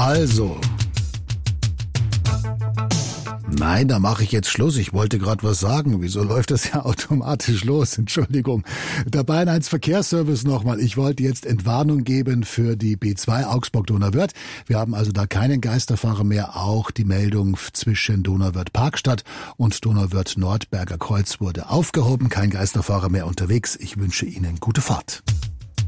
Also. Nein, da mache ich jetzt Schluss. Ich wollte gerade was sagen. Wieso läuft das ja automatisch los? Entschuldigung. Der Bayern 1 Verkehrsservice nochmal. Ich wollte jetzt Entwarnung geben für die B2 Augsburg-Donauwörth. Wir haben also da keinen Geisterfahrer mehr. Auch die Meldung zwischen Donauwörth-Parkstadt und Donauwörth-Nordberger Kreuz wurde aufgehoben. Kein Geisterfahrer mehr unterwegs. Ich wünsche Ihnen gute Fahrt.